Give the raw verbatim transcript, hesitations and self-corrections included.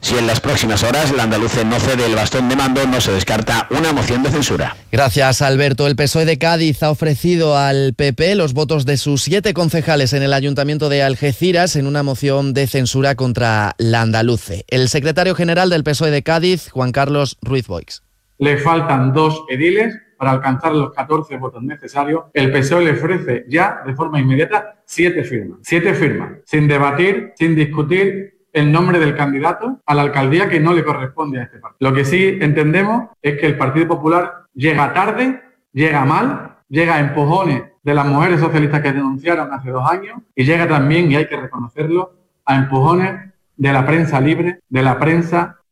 Si en las próximas horas el andaluce no cede el bastón de mando, no se descarta una moción de censura. Gracias, Alberto. El P S O E de Cádiz ha ofrecido al P P los votos de sus siete concejales en el Ayuntamiento de Algeciras en una moción de censura contra la andaluce. El secretario general del P S O E de Cádiz, Juan Carlos Ruiz Boix. Le faltan dos ediles para alcanzar los catorce votos necesarios. El P S O E le ofrece ya, de forma inmediata, siete firmas. Siete firmas, sin debatir, sin discutir el nombre del candidato a la alcaldía que no le corresponde a este partido. Lo que sí entendemos es que el Partido Popular llega tarde, llega mal, llega a empujones de las mujeres socialistas que denunciaron hace dos años y llega también, y hay que reconocerlo, a empujones de la prensa libre, de la prensa